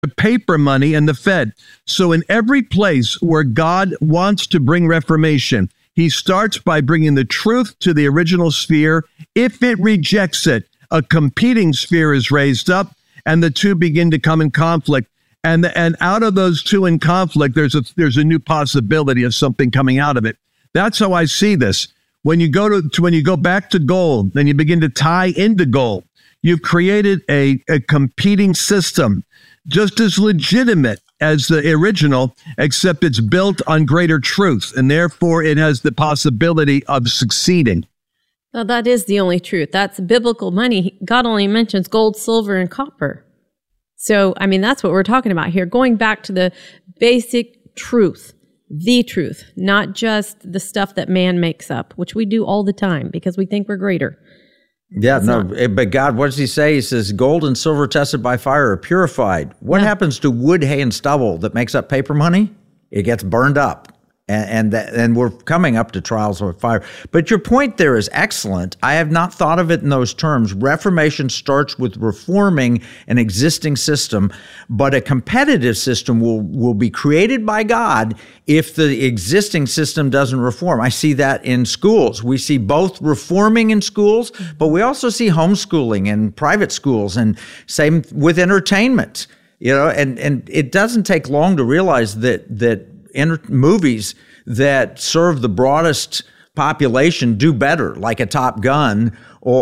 the paper money and the Fed. So in every place where God wants to bring reformation, he starts by bringing the truth to the original sphere. If it rejects it, a competing sphere is raised up, and the two begin to come in conflict. And out of those two in conflict, there's a new possibility of something coming out of it. That's how I see this. When you go back to gold, then you begin to tie into gold. You've created a competing system, just as legitimate as the original, except it's built on greater truth, and therefore it has the possibility of succeeding. Well, that is the only truth. That's biblical money. God only mentions gold, silver, and copper. So, I mean, that's what we're talking about here. Going back to the basic truth, the truth, not just the stuff that man makes up, which we do all the time because we think we're greater. Yeah, but God, what does he say? He says, gold and silver tested by fire are purified. What happens to wood, hay, and stubble that makes up paper money? It gets burned up. And we're coming up to trials of fire. But your point there is excellent. I have not thought of it in those terms. Reformation starts with reforming an existing system, but a competitive system will be created by God if the existing system doesn't reform. I see that in schools. We see both reforming in schools, but we also see homeschooling in private schools, and same with entertainment. You know, and it doesn't take long to realize that movies that serve the broadest population do better, like a Top Gun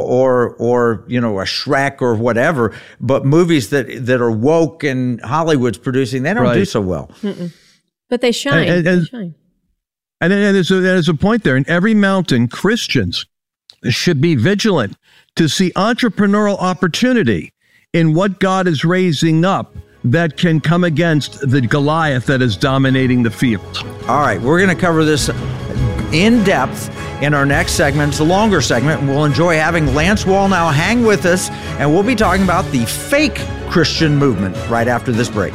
or you know, a Shrek or whatever. But movies that are woke and Hollywood's producing, they don't do so well. Mm-mm. But they shine. They shine. And there's a point there. In every mountain, Christians should be vigilant to see entrepreneurial opportunity in what God is raising up that can come against the Goliath that is dominating the field. All right, we're going to cover this in depth in our next segment. It's a longer segment, and we'll enjoy having Lance Wallnau hang with us, and we'll be talking about the fake Christian movement right after this break.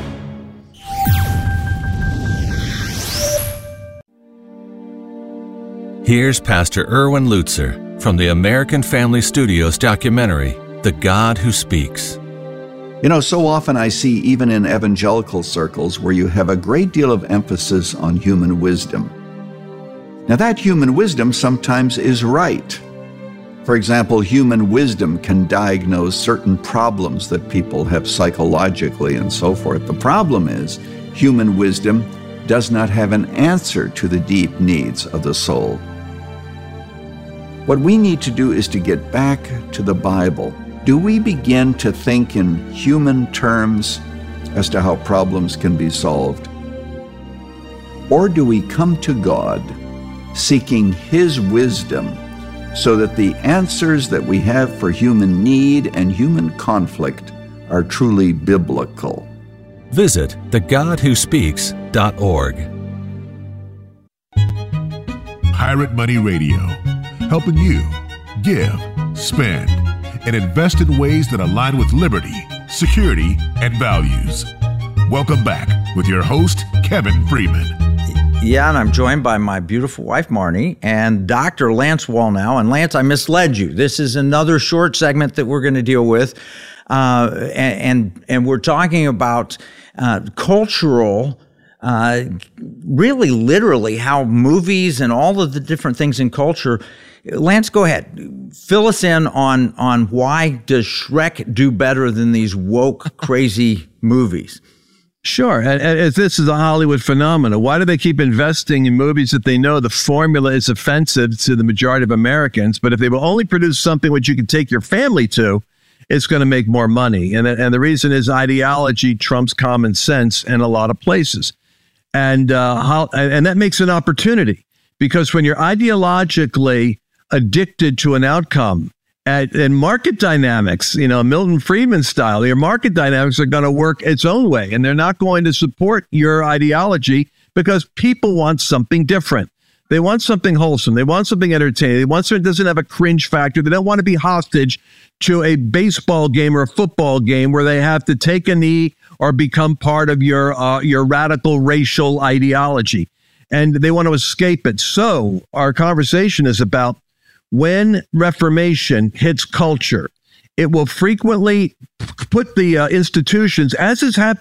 Here's Pastor Erwin Lutzer from the American Family Studios documentary, The God Who Speaks. You know, so often I see, even in evangelical circles, where you have a great deal of emphasis on human wisdom. Now, that human wisdom sometimes is right. For example, human wisdom can diagnose certain problems that people have psychologically and so forth. The problem is, human wisdom does not have an answer to the deep needs of the soul. What we need to do is to get back to the Bible. Do we begin to think in human terms as to how problems can be solved? Or do we come to God seeking His wisdom so that the answers that we have for human need and human conflict are truly biblical? Visit thegodwhospeaks.org. Pirate Money Radio, helping you give, spend, and invest in ways that align with liberty, security, and values. Welcome back with your host, Kevin Freeman. Yeah, and I'm joined by my beautiful wife, Marnie, and Dr. Lance Wallnau. And Lance, I misled you. This is another short segment that we're going to deal with. And we're talking about cultural, really literally how movies and all of the different things in culture. Lance, go ahead. Fill us in on why does Shrek do better than these woke, crazy movies? Sure. And this is a Hollywood phenomenon. Why do they keep investing in movies that they know the formula is offensive to the majority of Americans? But if they will only produce something which you can take your family to, it's going to make more money. And the reason is ideology trumps common sense in a lot of places. And that makes an opportunity, because when you're ideologically addicted to an outcome and market dynamics, you know, Milton Friedman style, your market dynamics are going to work its own way, and they're not going to support your ideology because people want something different. They want something wholesome. They want something entertaining. They want something that doesn't have a cringe factor. They don't want to be hostage to a baseball game or a football game where they have to take a knee or become part of your radical racial ideology. And they want to escape it. So our conversation is about when Reformation hits culture, it will frequently put the institutions, as is happening